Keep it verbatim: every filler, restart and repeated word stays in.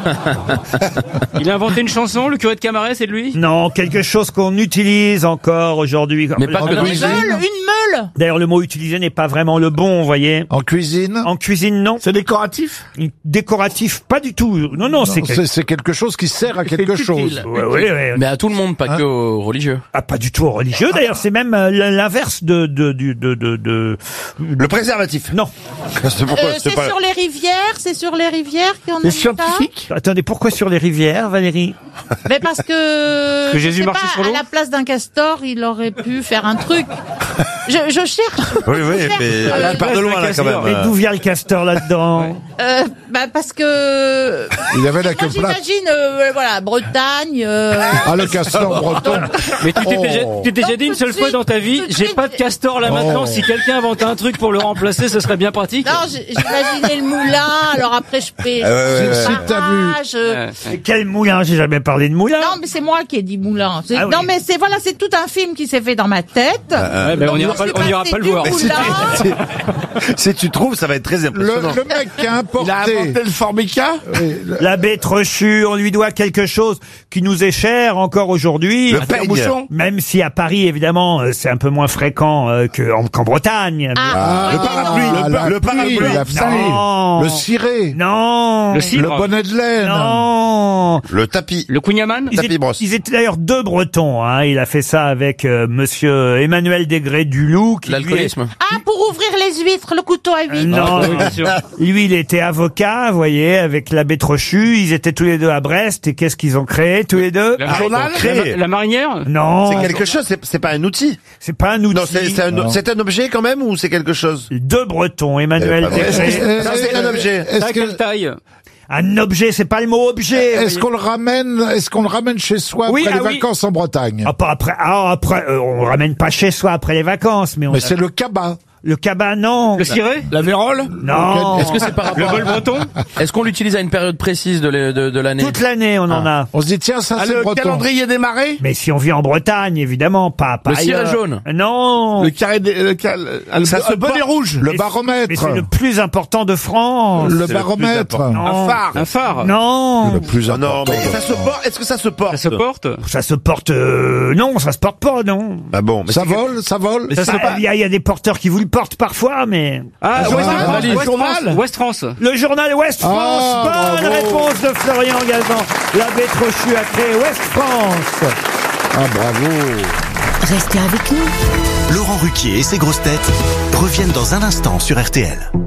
Il a inventé une chanson, le curé de Camaret, c'est de lui? Non, quelque chose qu'on utilise encore aujourd'hui. Mais pas En que dans cuisine. les- Une meule. D'ailleurs, le mot utilisé n'est pas vraiment le bon, vous voyez. En cuisine? En cuisine, non. C'est décoratif? Décoratif, pas du tout. Non, non, c'est... C'est c'est quelque chose qui sert à quelque chose. Ouais, ouais, ouais. Mais à tout le monde, pas que aux religieux. Ah, pas du tout religieux. D'ailleurs, c'est même euh, l'inverse de, de, de, de, de, de... Le préservatif. Non. C'est pourquoi Euh, c'est pas... sur les rivières, c'est sur les rivières qu'on a C'est mis ça. scientifique? Attendez, pourquoi sur les rivières, Valérie? Mais parce que, Que je Jésus sais marchait pas, sur l'eau. à la place d'un castor, il aurait pu faire un truc. Je, je cherche. Oui, oui, Je cherche, mais euh, tu pars de loin là quand même. Mais d'où vient le castor là-dedans? euh, bah parce que Il avait la queue moi plate. j'imagine, euh, voilà, Bretagne. Euh, Ah, le castor breton. Mais tu t'es Oh. déjà, tu t'es déjà Donc, dit une tout seule de fois suite, dans ta vie, tout de j'ai suite. pas de castor là maintenant, Oh. si quelqu'un invente un truc pour le remplacer, ce serait bien pratique. non, j'ai- j'imaginais le moulin. Alors après, je fais Ah ouais, ouais, ouais. Si t'as vu. barrage, euh, Ouais. Quel moulin? J'ai jamais parlé de moulin. Non, mais c'est moi qui ai dit moulin. C'est- Ah oui. Non, mais c'est voilà, c'est tout un film qui s'est fait dans ma tête. Ouais, mais on Donc, ira je pas, suis on ira passée pas le du voir. moulin. Si tu trouves, ça va être très Le, impressionnant. le mec qui a importé. le formica. Oui, le- L'abbé Trochu, on lui doit quelque chose qui nous est cher encore aujourd'hui. Le peigne. Même si à Paris, évidemment, euh, c'est un peu moins fréquent euh, que- en- qu'en Bretagne. Ah, Le oui, parapluie, non. le, la pa- le pluie, parapluie. la Non. le ciré. Non. Le Le cidre. bonnet de laine. Non. Le tapis. Le Cunyaman. Ils, Tapis étaient- brosse. ils étaient d'ailleurs deux Bretons. Hein. Il a fait ça avec euh, Monsieur Emmanuel Degré du Loup. qui, lui, est- L'alcoolisme. Ah, pour ouvrir les huîtres, le couteau à huîtres. Non, Ah, oui, bien sûr. lui, il était avocat, vous voyez, avec l'abbé Trochu. Ils étaient tous les deux à Brest. Et qu'est-ce qu'ils ont créé, tous les deux? La, Un journal la, la marinière. Non, C'est quelque chose, c'est c'est pas un outil. c'est pas un outil. Non, c'est c'est un, c'est un objet quand même ou c'est quelque chose? Deux Bretons, Emmanuel Eh, pas vrai. Degré. Euh, Ça, c'est un objet. Est-ce À quelle que, taille? Un objet, c'est pas le mot objet. est-ce qu'on le ramène, est-ce qu'on le ramène chez soi Oui, après ah les oui. vacances en Bretagne? Ah, pas après. Ah, après, euh, on le ramène pas chez soi après les vacances, mais on. Mais c'est le cabas. Le cabas, non. Le ciré? La vérole? Non. Est-ce que c'est par Le rapport vol breton? Est-ce qu'on l'utilise à une période précise de, l'e- de, de l'année? Toute l'année, on en a. On se dit, tiens, ça, Ah, c'est le breton. calendrier des marées. Mais si on vit en Bretagne, évidemment, pas. pas Le ciré ailleurs. jaune. Non. Le carré des, le cal, Ça se bonnet porte- rouge. Le Mais baromètre. c'est le plus important de France. Le C'est le baromètre. plus important. Non. Un phare. Un phare? Non. Le plus Ah non, important. mais ça se porte. Est-ce que ça se porte? Ça se porte? Ça se porte. euh, Non, ça se porte pas, non. Ah bon, mais Ça c'est- vole, ça vole. Bah, Il y, a- il y a des porteurs qui vous le portent parfois, mais. Ah, Un West journal, France, un West journal. France, West France. Le journal Ouest France. Ah, Bonne bravo. réponse de Florian Gazan. L'abbé Trochu a créé Ouest France. Ah, bravo. Restez avec nous. Laurent Ruquier et ses grosses têtes reviennent dans un instant sur R T L.